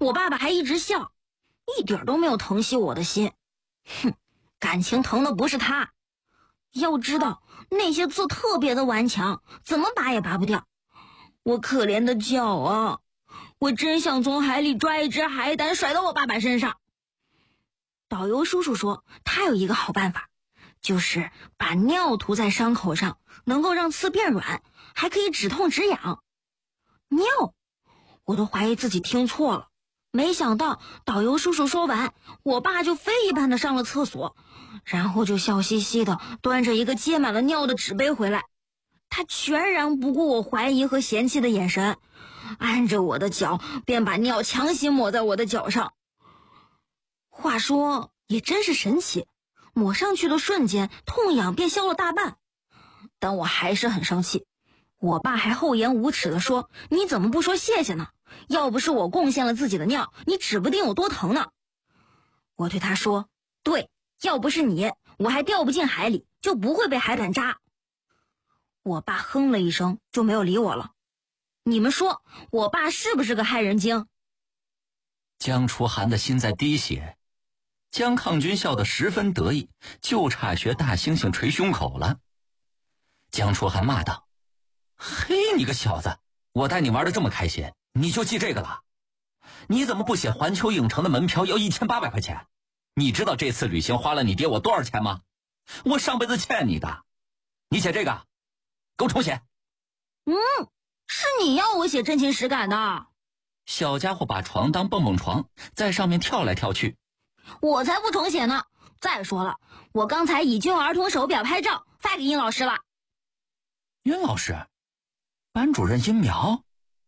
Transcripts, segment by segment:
我爸爸还一直笑，一点都没有疼惜我的心。哼，感情疼的不是他。要知道那些刺特别的顽强，怎么拔也拔不掉。我可怜的脚啊，我真想从海里抓一只海胆甩到我爸爸身上。导游叔叔说他有一个好办法，就是把尿涂在伤口上，能够让刺变软，还可以止痛止痒。尿？我都怀疑自己听错了。没想到导游叔叔说完，我爸就飞一般的上了厕所，然后就笑嘻嘻的端着一个接满了尿的纸杯回来。他全然不顾我怀疑和嫌弃的眼神，按着我的脚便把尿强行抹在我的脚上。话说也真是神奇，抹上去的瞬间痛痒便消了大半。但我还是很生气，我爸还厚颜无耻地说，你怎么不说谢谢呢？要不是我贡献了自己的尿，你指不定有多疼呢。我对他说，对，要不是你，我还掉不进海里，就不会被海胆扎。我爸哼了一声，就没有理我了。你们说我爸是不是个害人精？ 江楚寒的心在滴血，江抗军笑得十分得意，就差学大猩猩捶胸口了。江楚寒骂道，嘿，你个小子，我带你玩得这么开心，你就记这个了？你怎么不写环球影城的门票要1800块钱？你知道这次旅行花了你爹我多少钱吗？我上辈子欠你的。你写这个，给我重写。 是你要我写真情实感的。 小家伙把床当蹦蹦床，在上面跳来跳去。 我才不重写呢。再说了，我刚才已经用儿童手表拍照发给殷老师了。 殷老师？班主任殷苗？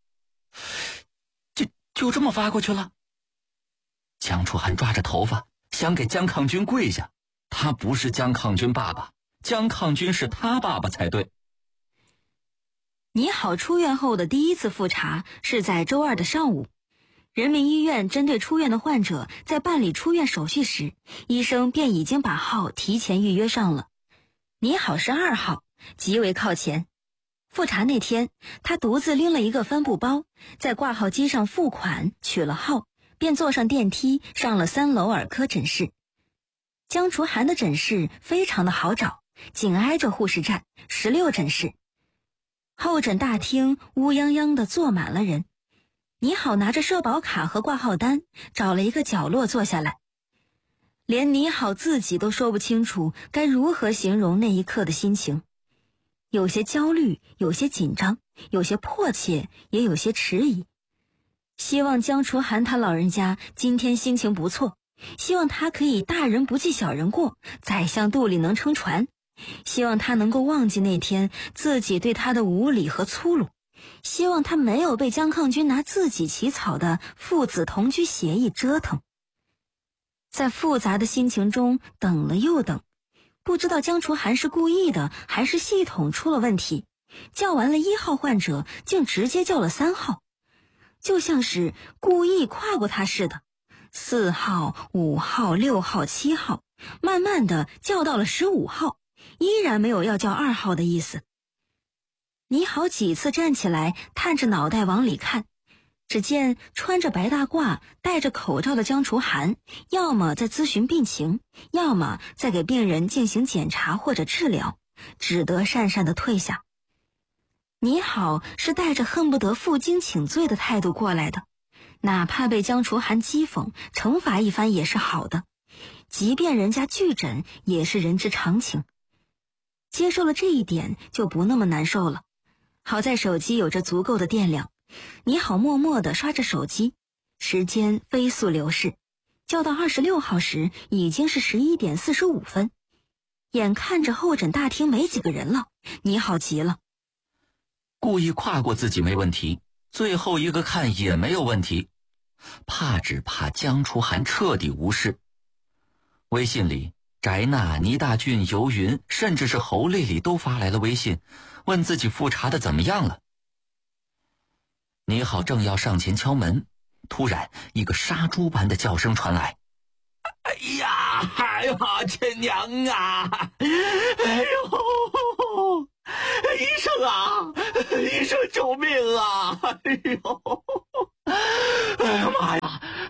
就这么发过去了？江楚寒抓着头发想给江抗军跪下，他不是江抗军爸爸，江抗军是他爸爸才对。 你好出院后的第一次复查是在周2的上午，人民医院针对出院的患者在办理出院手续时，医生便已经把号提前预约上了。你好是2号，极为靠前。复查那天，他独自拎了一个帆布包，在挂号机上付款取了号，便坐上电梯上了3楼儿科诊室。江楚寒的诊室非常的好找，紧挨着护士站，16诊室。候诊大厅乌泱泱的坐满了人。你好拿着社保卡和挂号单，找了一个角落坐下来。连你好自己都说不清楚该如何形容那一刻的心情，有些焦虑，有些紧张，有些迫切，也有些迟疑。希望江楚寒他老人家今天心情不错，希望他可以大人不计小人过，宰相肚里能撑船。希望他能够忘记那天自己对他的无礼和粗鲁，希望他没有被江抗军拿自己起草的父子同居协议折腾。在复杂的心情中等了又等，不知道江楚寒是故意的还是系统出了问题，叫完了1号患者竟直接叫了3号，就像是故意跨过他似的。4号、5号、6号、7号，慢慢的叫到了15号，依然没有要叫2号的意思。你好几次站起来探着脑袋往里看，只见穿着白大褂戴着口罩的江楚寒要么在咨询病情，要么在给病人进行检查或者治疗，只得讪讪地退下。你好是带着恨不得负荆请罪的态度过来的，哪怕被江楚寒讥讽惩罚一番也是好的，即便人家拒诊也是人之常情。接受了这一点就不那么难受了。好在手机有着足够的电量，你好默默地刷着手机，时间飞速流逝，叫到26号时已经是11点45分。眼看着候诊大厅没几个人了，你好急了。 故意跨过自己没问题，最后一个看也没有问题，只怕江楚寒彻底无视。微信里翟娜、倪大俊、游云，甚至是侯丽丽都发来了微信，问自己复查的怎么样了。你好正要上前敲门，突然一个杀猪般的叫声传来，哎呀，哎呀，亲娘啊，哎呦，医生啊，医生救命啊，哎呦，哎呀妈呀，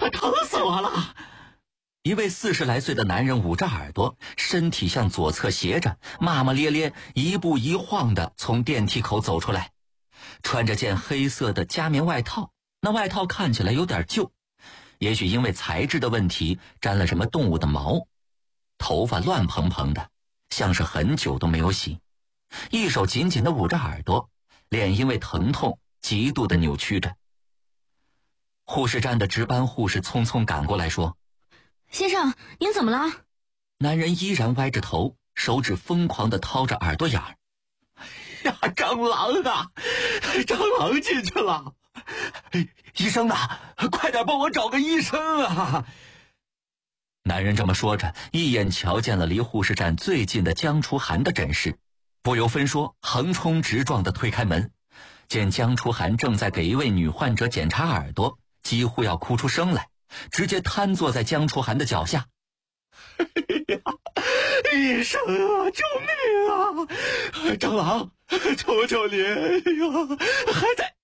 疼死我了！一位40来岁的男人捂着耳朵，身体向左侧斜着，骂骂咧咧，一步一晃地从电梯口走出来，穿着件黑色的加棉外套，那外套看起来有点旧，也许因为材质的问题沾了什么动物的毛，头发乱蓬蓬的，像是很久都没有洗，一手紧紧地捂着耳朵，脸因为疼痛极度的扭曲着。护士站的值班护士匆匆赶过来说： 先生，您怎么了？ 男人依然歪着头，手指疯狂地掏着耳朵眼儿。呀，蟑螂啊！蟑螂进去了！医生呢？快点帮我找个医生啊！男人这么说着，一眼瞧见了离护士站最近的江初寒的诊室，不由分说，横冲直撞地推开门，见江初寒正在给一位女患者检查耳朵，几乎要哭出声来，直接瘫坐在江初寒的脚下。医生啊，救命啊！蟑螂，求求你！还在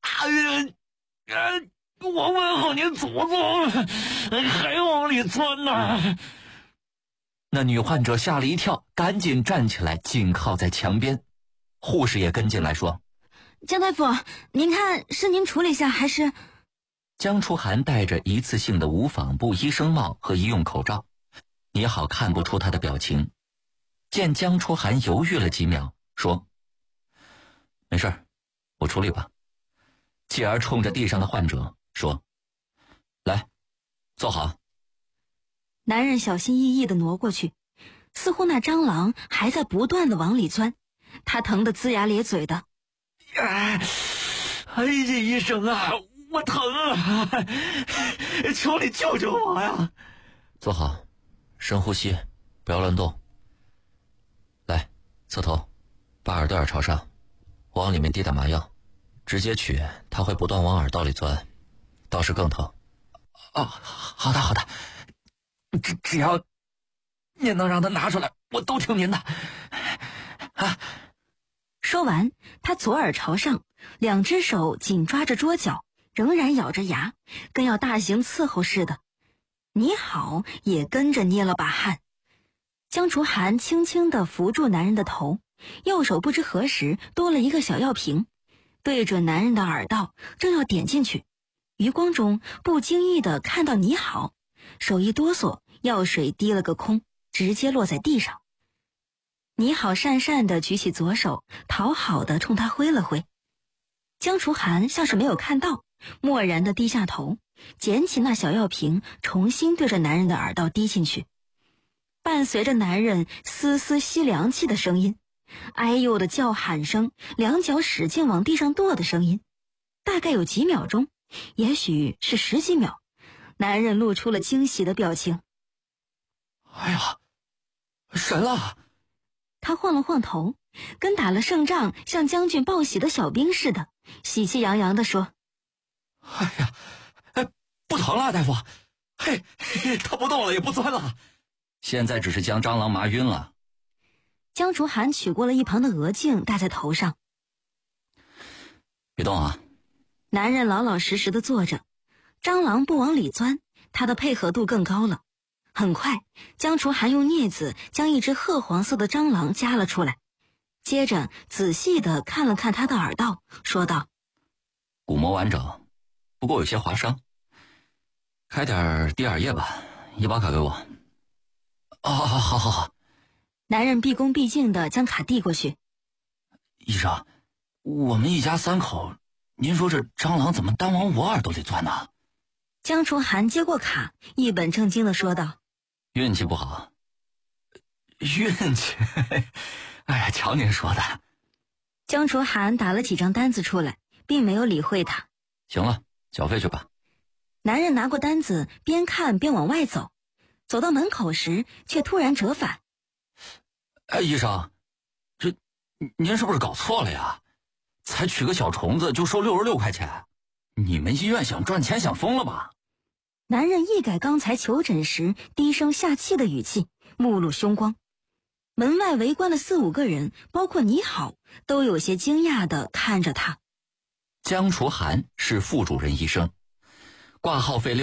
我问候您祖宗，还往里钻呢！那女患者吓了一跳，赶紧站起来，紧靠在墙边。护士也跟进来说： 江大夫，您看是您处理下还是…… 江初寒戴着一次性的无纺布医生帽和医用口罩，你好看不出他的表情。见江初寒犹豫了几秒，说：没事，我处理吧。继而冲着地上的患者说：来，坐好。 男人小心翼翼地挪过去，似乎那蟑螂还在不断地往里钻，他疼得龇牙咧嘴的。 哎呀，医生啊，我疼啊！求你救救我呀！坐好，深呼吸，不要乱动。来，侧头，把耳朵眼朝上，我往里面滴点麻药，直接取，它会不断往耳道里钻，到时更疼。哦，好的好的，只要您能让它拿出来，我都听您的。啊！ 说完，他左耳朝上，两只手紧抓着桌角，仍然咬着牙，跟要大刑伺候似的。你好也跟着捏了把汗。江初寒轻轻地扶住男人的头，右手不知何时多了一个小药瓶，对准男人的耳道，正要点进去，余光中不经意地看到你好，手一哆嗦，药水滴了个空，直接落在地上。你好讪讪地举起左手，讨好地冲他挥了挥。江初寒像是没有看到，漠然地低下头，捡起那小药瓶，重新对着男人的耳道滴进去。伴随着男人丝丝吸凉气的声音，哎呦的叫喊声，两脚使劲往地上跺的声音，大概有几秒钟，也许是10几秒，男人露出了惊喜的表情。 哎呀，神了！ 他晃了晃头，跟打了胜仗向将军报喜的小兵似的，喜气洋洋地说： 哎呀，不疼了，大夫。嘿，他不动了，也不钻了，现在只是将蟑螂麻晕了。 江初寒取过了一旁的额镜，戴在头上。 别动啊！ 男人老老实实地坐着，蟑螂不往里钻，他的配合度更高了。很快，江初寒用镊子将一只褐黄色的蟑螂夹了出来，接着仔细地看了看他的耳道，说道： 骨膜完整，不过有些划伤，开点滴耳液吧，医保卡给我。哦，好。 男人毕恭毕敬地将卡递过去。 医生，我们一家3口，您说这蟑螂怎么单往我耳朵里钻呢？ 江初寒接过卡，一本正经地说道： 运气不好。运气？哎呀，瞧您说的。 江初寒打了几张单子出来，并没有理会他。 行了，缴费去吧。 男人拿过单子，边看边往外走，走到门口时却突然折返。 哎，医生，这您是不是搞错了呀？才取个小虫子就收66块钱，你们医院想赚钱想疯了吧？ 男人一改刚才求诊时低声下气的语气，目露凶光。门外围观的4、5个人，包括你好，都有些惊讶地看着他。 江初寒是副主任医生，挂号费